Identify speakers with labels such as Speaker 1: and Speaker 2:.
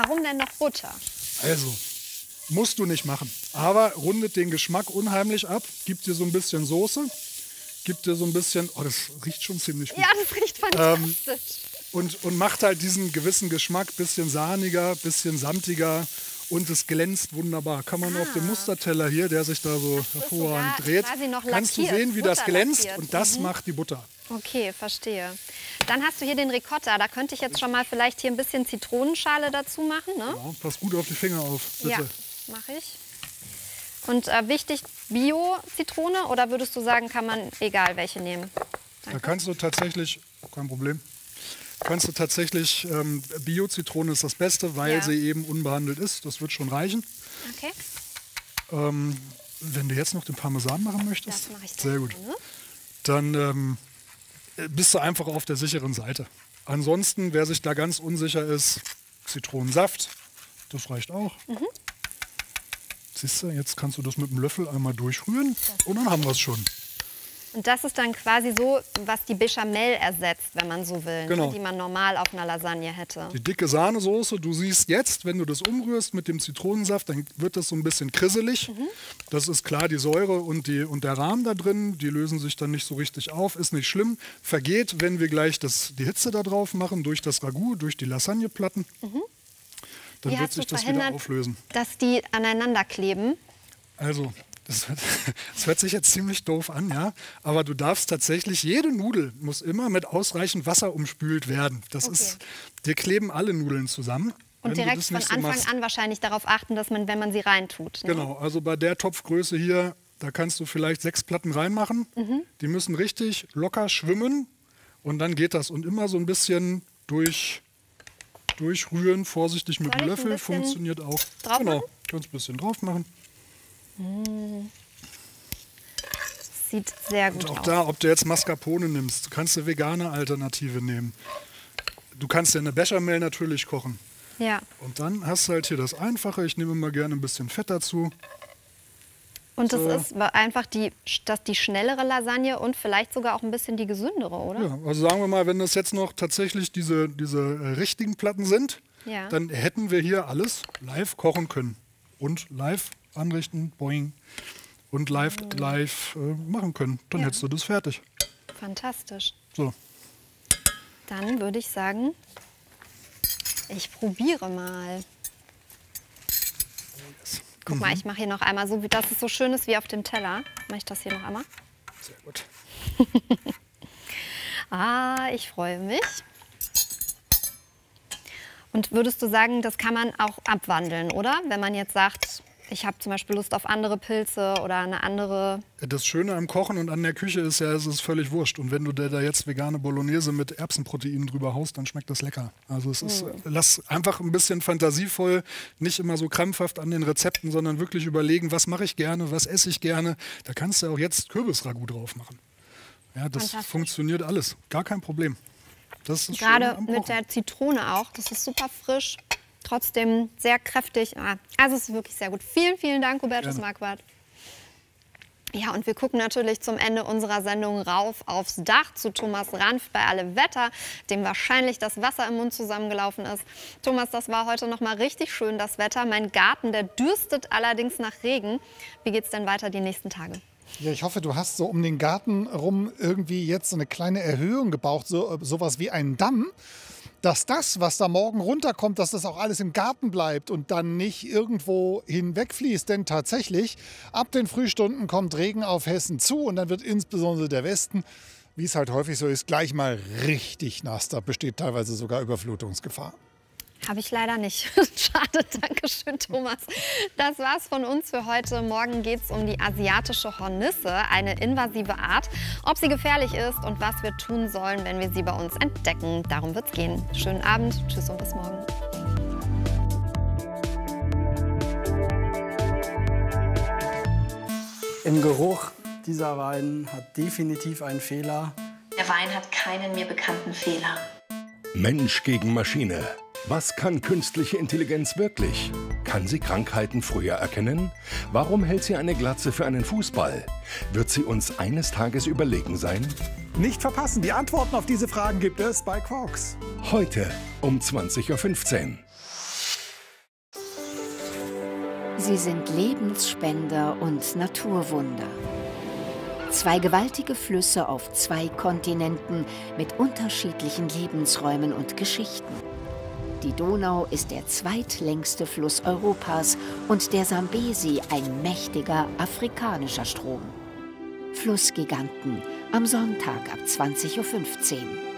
Speaker 1: Warum denn noch Butter?
Speaker 2: Also, musst du nicht machen. Aber rundet den Geschmack unheimlich ab, gibt dir so ein bisschen Soße, gibt dir so ein bisschen, oh, das riecht schon ziemlich gut.
Speaker 1: Ja, das riecht fantastisch.
Speaker 2: Und macht halt diesen gewissen Geschmack, bisschen sahniger, bisschen samtiger und es glänzt wunderbar. Kann man auf dem Musterteller hier, der sich da so hervorragend dreht, kannst du sehen, wie das glänzt und das macht die Butter.
Speaker 1: Okay, verstehe. Dann hast du hier den Ricotta. Da könnte ich jetzt schon mal vielleicht hier ein bisschen Zitronenschale dazu machen. Ne?
Speaker 2: Ja, pass gut auf die Finger auf, bitte.
Speaker 1: Ja, mache ich. Und wichtig, Bio-Zitrone oder würdest du sagen, kann man egal welche nehmen?
Speaker 2: Da kannst du tatsächlich, kein Problem, Bio-Zitrone ist das Beste, weil sie eben unbehandelt ist. Das wird schon reichen.
Speaker 1: Okay.
Speaker 2: Wenn du jetzt noch den Parmesan machen möchtest,
Speaker 1: das mache ich
Speaker 2: sehr gut. Dann bist du einfach auf der sicheren Seite. Ansonsten, wer sich da ganz unsicher ist, Zitronensaft, das reicht auch. Siehst du, jetzt kannst du das mit dem Löffel einmal durchrühren und dann haben wir es schon.
Speaker 1: Und das ist dann quasi so, was die Bechamel ersetzt, wenn man so will,
Speaker 2: Genau.
Speaker 1: die man normal auf einer Lasagne hätte.
Speaker 2: Die dicke Sahnesoße, du siehst jetzt, wenn du das umrührst mit dem Zitronensaft, dann wird das so ein bisschen krisselig. Das ist klar, die Säure und der Rahm da drin, die lösen sich dann nicht so richtig auf, ist nicht schlimm. Vergeht, wenn wir gleich die Hitze da drauf machen, durch das Ragout, durch die Lasagneplatten. Dann wird sich das wieder auflösen.
Speaker 1: Dass die aneinander kleben?
Speaker 2: Also, das hört sich jetzt ziemlich doof an, ja. Aber du darfst tatsächlich, jede Nudel muss immer mit ausreichend Wasser umspült werden. Das ist, dir kleben alle Nudeln zusammen.
Speaker 1: Und direkt von Anfang an wahrscheinlich darauf achten, dass man, wenn man sie reintut. Ne?
Speaker 2: Genau, also bei der Topfgröße hier, da kannst du vielleicht 6 Platten reinmachen. Die müssen richtig locker schwimmen und dann geht das. Und immer so ein bisschen durchrühren, vorsichtig mit dem Löffel, funktioniert auch. Genau, kannst ein bisschen drauf machen.
Speaker 1: Sieht sehr gut aus.
Speaker 2: Und auch da, ob du jetzt Mascarpone nimmst, kannst du vegane Alternative nehmen. Du kannst ja eine Bechamel natürlich kochen.
Speaker 1: Ja.
Speaker 2: Und dann hast du halt hier das Einfache. Ich nehme immer gerne ein bisschen Fett dazu.
Speaker 1: Und das ist einfach die schnellere Lasagne und vielleicht sogar auch ein bisschen die gesündere, oder?
Speaker 2: Ja, also sagen wir mal, wenn das jetzt noch tatsächlich diese richtigen Platten sind, dann hätten wir hier alles live kochen können. Und live anrichten, boing, und live machen können. Dann hättest du das fertig.
Speaker 1: Fantastisch.
Speaker 2: So.
Speaker 1: Dann würde ich sagen, ich probiere mal. Guck mal, ich mache hier noch einmal so, dass es so schön ist wie auf dem Teller. Mache ich das hier noch einmal?
Speaker 2: Sehr gut.
Speaker 1: Ich freue mich. Und würdest du sagen, das kann man auch abwandeln, oder? Wenn man jetzt sagt, ich habe zum Beispiel Lust auf andere Pilze oder eine andere...
Speaker 2: Das Schöne am Kochen und an der Küche ist ja, es ist völlig wurscht. Und wenn du da jetzt vegane Bolognese mit Erbsenproteinen drüber haust, dann schmeckt das lecker. Also es ist, lass einfach ein bisschen fantasievoll, nicht immer so krampfhaft an den Rezepten, sondern wirklich überlegen, was mache ich gerne, was esse ich gerne. Da kannst du auch jetzt Kürbisragout drauf machen. Ja, das funktioniert alles, gar kein Problem. Das ist
Speaker 1: gerade mit der Zitrone auch, das ist super frisch. Trotzdem sehr kräftig. Also es ist wirklich sehr gut. Vielen, vielen Dank, Hubertus Marquardt. Ja, und wir gucken natürlich zum Ende unserer Sendung rauf aufs Dach zu Thomas Ranft bei Alle Wetter, dem wahrscheinlich das Wasser im Mund zusammengelaufen ist. Thomas, das war heute noch mal richtig schön, das Wetter. Mein Garten, der dürstet allerdings nach Regen. Wie geht's denn weiter die nächsten Tage?
Speaker 3: Ja, ich hoffe, du hast so um den Garten rum irgendwie jetzt so eine kleine Erhöhung gebaut, sowas wie einen Damm. Dass das, was da morgen runterkommt, dass das auch alles im Garten bleibt und dann nicht irgendwo hinwegfließt. Denn tatsächlich, ab den Frühstunden kommt Regen auf Hessen zu und dann wird insbesondere der Westen, wie es halt häufig so ist, gleich mal richtig nass. Da besteht teilweise sogar Überflutungsgefahr.
Speaker 1: Habe ich leider nicht. Schade, danke schön, Thomas. Das war's von uns für heute. Morgen geht es um die asiatische Hornisse, eine invasive Art. Ob sie gefährlich ist und was wir tun sollen, wenn wir sie bei uns entdecken. Darum wird's gehen. Schönen Abend, tschüss und bis morgen.
Speaker 4: Im Geruch dieser Wein hat definitiv einen Fehler.
Speaker 5: Der Wein hat keinen mir bekannten Fehler.
Speaker 6: Mensch gegen Maschine. Was kann künstliche Intelligenz wirklich? Kann sie Krankheiten früher erkennen? Warum hält sie eine Glatze für einen Fußball? Wird sie uns eines Tages überlegen sein?
Speaker 3: Nicht verpassen, die Antworten auf diese Fragen gibt es bei Quarks.
Speaker 6: Heute um 20:15 Uhr.
Speaker 7: Sie sind Lebensspender und Naturwunder. 2 gewaltige Flüsse auf 2 Kontinenten mit unterschiedlichen Lebensräumen und Geschichten. Die Donau ist der zweitlängste Fluss Europas und der Sambesi ein mächtiger afrikanischer Strom. Flussgiganten am Sonntag ab 20:15 Uhr.